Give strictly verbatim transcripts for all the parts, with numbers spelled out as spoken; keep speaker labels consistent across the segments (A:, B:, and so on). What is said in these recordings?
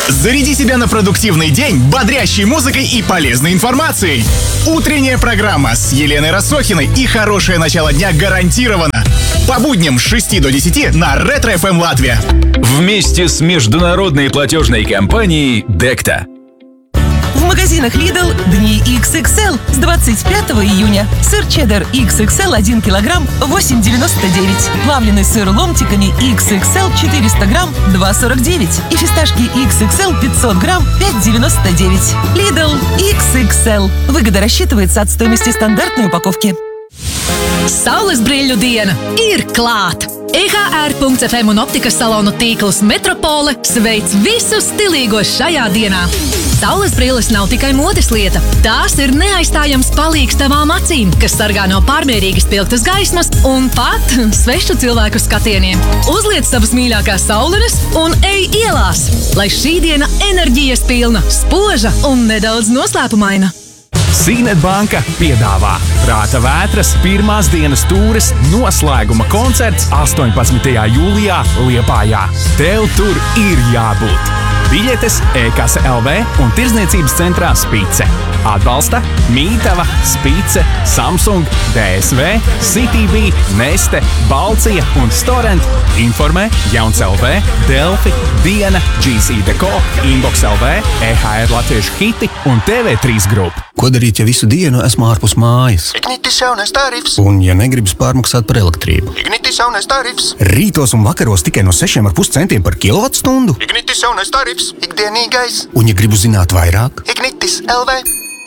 A: Заряди себя на продуктивный день бодрящей музыкой и полезной информацией. Утренняя программа с Еленой Рассохиной и хорошее начало дня гарантировано. По будням с шести до десяти на Ретро эф эм Латвия.
B: Вместе с международной платежной компанией Декта.
C: В магазинах Lidl дни икс икс эл с двадцать пятого июня. Сыр чеддер икс икс эл один килограмм восемь девяносто девять. Плавленый сыр ломтиками икс икс эл четыреста грамм два сорок девять. И фисташки икс икс эл пятьсот грамм пять девяносто девять. Lidl икс икс эл. Выгода рассчитывается от стоимости стандартной упаковки.
D: Saules brīļu diena ir klāt! e h r punkts f m un optikas salonu tīkls Metropole sveic visus stilīgos šajā dienā. Saules brilles nav tikai modes lieta. Tās ir neaizstājams palīgs tavām acīm, kas sargā no pārmērīgi spilgtas gaismas un pat svešu cilvēku skatieniem. Uzliec savas mīļākās saulenes un ej ielās, lai šī diena enerģijas pilna, spoža un nedaudz noslēpumaina.
E: Signet Banka piedāvā Prāta vētras pirmās dienas tūres noslēguma koncerts astoņpadsmitajā jūlijā Liepājā. Tev tur ir jābūt! Biļetes e-kase el vē un tirdzniecības centrā Spice. Atbalsta Mītava, Spice, Samsung, D S V, Citybee, Neste, Balcija un Storent. Informē Jauns el vē, Delfi, Diena, G C Deco, Inbox el vē, E H R Latviešu hiti un T V trīs grupa.
F: Ko darīt, ja visu dienu esmu ārpus mājas?
G: Ignitis jaunais tarifs.
F: Un ja negribas pārmaksāt par elektrību?
G: Ignitis jaunais tarifs.
F: Rītos un vakaros tikai no sešiem ar pus centiem par kilovatstundu?
G: Ignitis jaunais tarifs. Ikdienīgais.
F: Un ja gribu zināt vairāk?
G: Ignitis el vē.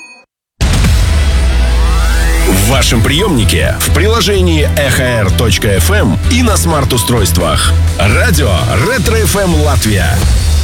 H: В вашем приемнике, в приложении и эйч ар точка эф эм и на смарт-устройствах. Радио Ретро эф эм Латвия.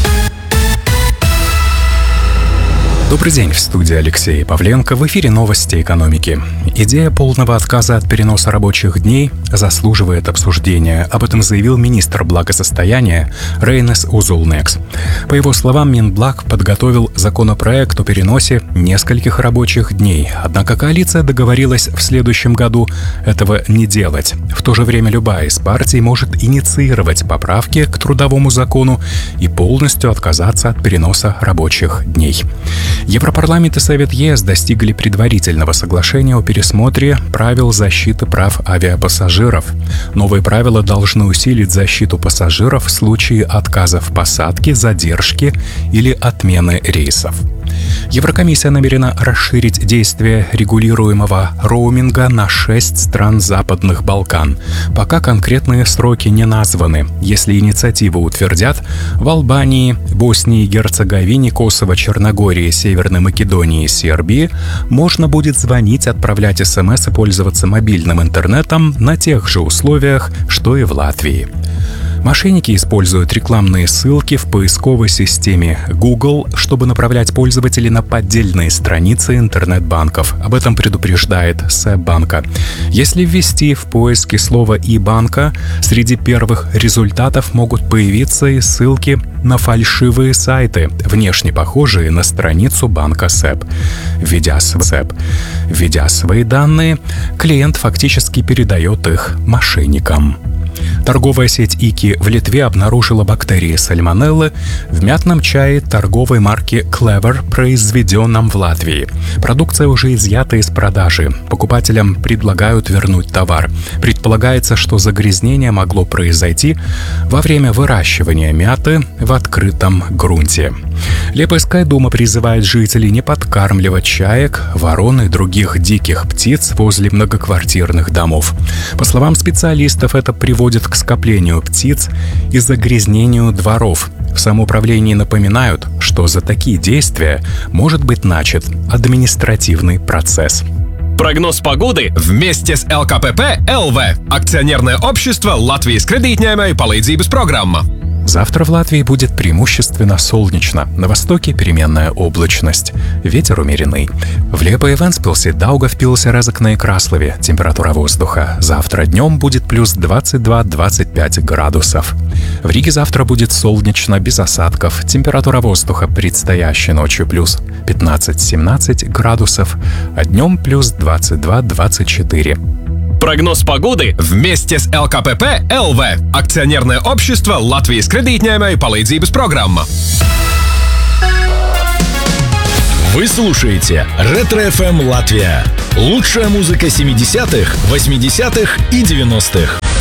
I: Добрый день, в студии Алексей Павленко. В эфире новости экономики. Идея полного отказа от переноса рабочих дней заслуживает обсуждения. Об этом заявил министр благосостояния Рейнес Узулнекс. По его словам, Минблаг подготовил законопроект о переносе нескольких рабочих дней. Однако коалиция договорилась в следующем году этого не делать. В то же время любая из партий может инициировать поправки к трудовому закону и полностью отказаться от переноса рабочих дней. Европарламент и Совет ЕС достигли предварительного соглашения о пересмотре правил защиты прав авиапассажиров. Новые правила должны усилить защиту пассажиров в случае отказа в посадке, задержки или отмены рейсов. Еврокомиссия намерена расширить действие регулируемого роуминга на шесть стран Западных Балкан. Пока конкретные сроки не названы. Если инициативу утвердят, в Албании, Боснии и Герцеговине, Косово, Черногории, Северной Македонии и Сербии можно будет звонить, отправлять смс и пользоваться мобильным интернетом на тех же условиях, что и в Латвии. Мошенники используют рекламные ссылки в поисковой системе Google, чтобы направлять пользователей на поддельные страницы интернет-банков. Об этом предупреждает Сэб-банка. Если ввести в поиске слово «и-банка», среди первых результатов могут появиться и ссылки на фальшивые сайты, внешне похожие на страницу банка Сэб. Введя Сэб, введя свои данные, клиент фактически передает их мошенникам. Торговая сеть Ики в Литве обнаружила бактерии сальмонеллы в мятном чае торговой марки Clever, произведенном в Латвии. Продукция уже изъята из продажи. Покупателям предлагают вернуть товар. Предполагается, что загрязнение могло произойти во время выращивания мяты в открытом грунте. Лепойская дума призывает жителей не подкармливать чаек, ворон и других диких птиц возле многоквартирных домов. По словам специалистов, это приводит к скоплению птиц и загрязнению дворов. В самоуправлении напоминают, что за такие действия может быть начат административный процесс.
J: Прогноз погоды вместе с эл ка пэ пэ эл вэ. Акционерное общество Латвijas kredītņēmēju palīdzības программа.
I: Завтра в Латвии будет преимущественно солнечно. На востоке переменная облачность. Ветер умеренный. В Лепое, Вентспилсе, Даугавпилсе, Резекне и Краслове температура воздуха. Завтра днем будет плюс двадцать два - двадцать пять градусов. В Риге завтра будет солнечно, без осадков. Температура воздуха предстоящей ночью плюс пятнадцать - семнадцать градусов, а днем плюс двадцать два - двадцать четыре.
J: Прогноз погоды вместе с эл ка пэ пэ эл вэ. Акционерное общество Латвijas kredītņēmēju palīdzības программа.
H: Вы слушаете Ретро-эф эм Латвия. Лучшая музыка семидесятых, восьмидесятых и девяностых.